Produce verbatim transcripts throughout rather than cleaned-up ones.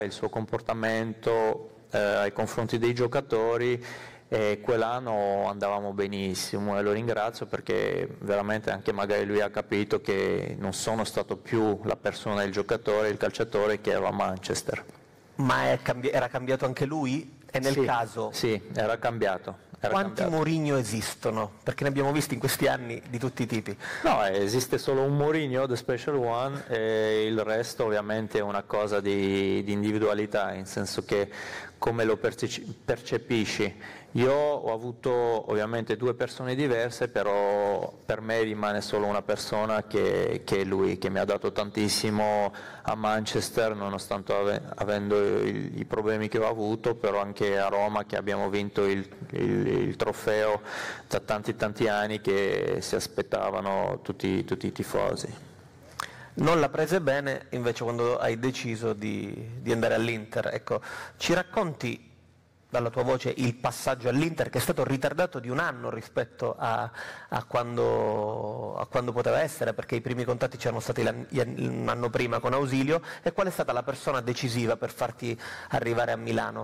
il suo comportamento eh, ai confronti dei giocatori, e quell'anno andavamo benissimo e lo ringrazio perché veramente anche magari lui ha capito che non sono stato più la persona, il giocatore, il calciatore che era a Manchester. Ma è cambi- era cambiato anche lui? E nel sì, caso... Sì, era cambiato. Era Quanti cambiato. Mourinho esistono? Perché ne abbiamo visti in questi anni di tutti i tipi. No, esiste solo un Mourinho, The Special One, e il resto ovviamente è una cosa di, di individualità, nel senso che come lo percepisci. Io ho avuto ovviamente due persone diverse, però per me rimane solo una persona che, che è lui, che mi ha dato tantissimo a Manchester, nonostante ave, avendo i, i problemi che ho avuto, però anche a Roma che abbiamo vinto il, il, il trofeo da tanti tanti anni che si aspettavano tutti, tutti i tifosi. Non la prese bene invece quando hai deciso di, di andare all'Inter. Ecco, ci racconti dalla tua voce il passaggio all'Inter, che è stato ritardato di un anno rispetto a, a, quando, a quando poteva essere, perché i primi contatti c'erano stati un anno prima con Ausilio, e qual è stata la persona decisiva per farti arrivare a Milano?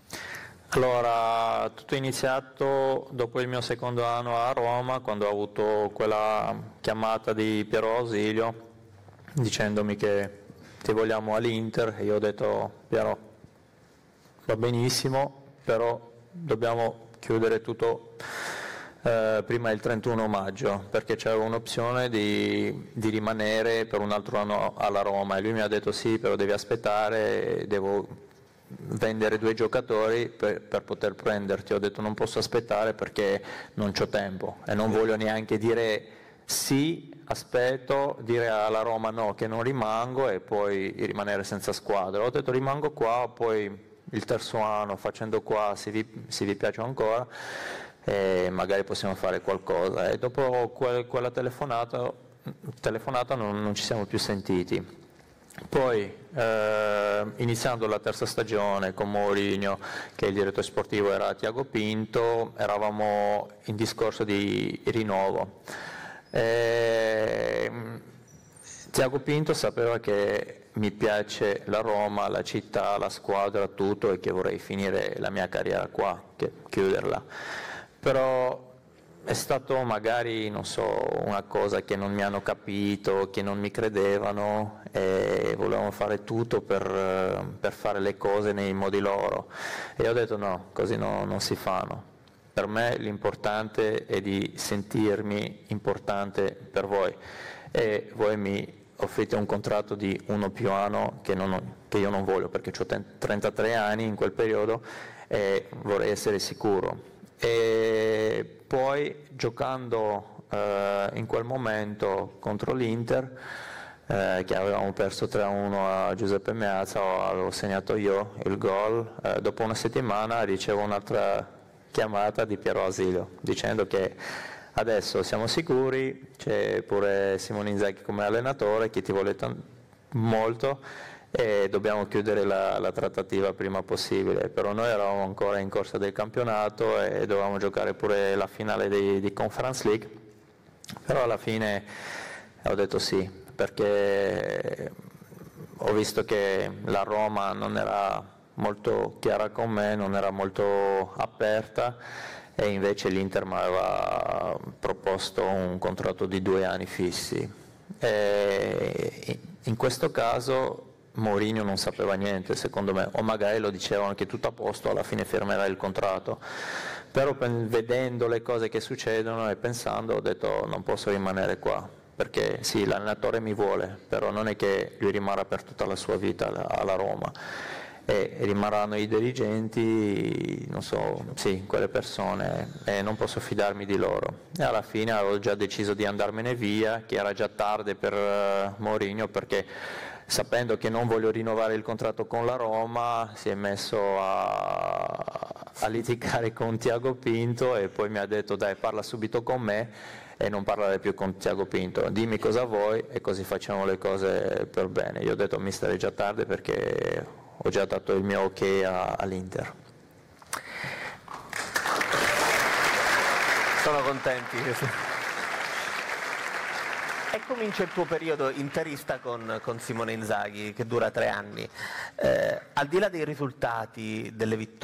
Allora, tutto è iniziato dopo il mio secondo anno a Roma, quando ho avuto quella chiamata di Piero Ausilio dicendomi che ti vogliamo all'Inter, e io ho detto: Piero, va benissimo, però dobbiamo chiudere tutto eh, prima del trentuno maggio, perché c'era un'opzione di, di rimanere per un altro anno alla Roma, e lui mi ha detto sì, però devi aspettare, devo vendere due giocatori per, per poter prenderti. Ho detto non posso aspettare perché non c'ho tempo e non voglio neanche dire sì, aspetto, dire alla Roma no, che non rimango, e poi rimanere senza squadra. Ho detto rimango qua, poi il terzo anno facendo qua, se vi, se vi piace ancora, e magari possiamo fare qualcosa. E dopo quel, quella telefonata, telefonata non, non ci siamo più sentiti. Poi eh, iniziando la terza stagione con Mourinho, che il direttore sportivo era Tiago Pinto, eravamo in discorso di rinnovo. E Tiago Pinto sapeva che mi piace la Roma, la città, la squadra, tutto, e che vorrei finire la mia carriera qua, che chiuderla. Però è stato magari, non so, una cosa che non mi hanno capito, che non mi credevano, e volevano fare tutto per, per fare le cose nei modi loro. E ho detto no, così no, non si fanno. Per me l'importante è di sentirmi importante per voi, e voi mi offrite un contratto di uno più anno che, non, che io non voglio, perché ho trentatré anni in quel periodo e vorrei essere sicuro. E poi giocando eh, in quel momento contro l'Inter, eh, che avevamo perso tre a uno a Giuseppe Meazza, avevo segnato io il gol, eh, dopo una settimana ricevo un'altra chiamata di Piero Ausilio dicendo che adesso siamo sicuri, c'è pure Simone Inzaghi come allenatore che ti vuole t- molto, e dobbiamo chiudere la, la trattativa prima possibile. Però noi eravamo ancora in corsa del campionato e dovevamo giocare pure la finale di, di Conference League, però alla fine ho detto sì, perché ho visto che la Roma non era molto chiara con me, non era molto aperta, e invece l'Inter mi aveva proposto un contratto di due anni fissi. E in questo caso Mourinho non sapeva niente, secondo me, o magari lo dicevano che tutto a posto, alla fine fermerà il contratto, però vedendo le cose che succedono e pensando ho detto non posso rimanere qua, perché sì, l'allenatore mi vuole, però non è che lui rimarrà per tutta la sua vita alla Roma, e rimarranno i dirigenti, non so, sì, quelle persone, e non posso fidarmi di loro. E alla fine avevo già deciso di andarmene via, che era già tardi per uh, Mourinho, perché sapendo che non voglio rinnovare il contratto con la Roma si è messo a, a litigare con Tiago Pinto, e poi mi ha detto dai, parla subito con me e non parlare più con Tiago Pinto, dimmi cosa vuoi e così facciamo le cose per bene. Io ho detto mister è già tardi perché ho già dato il mio ok a, all'Inter. Sono contenti. E comincia il tuo periodo interista con, con Simone Inzaghi, che dura tre anni. Eh, al di là dei risultati, delle vittorie,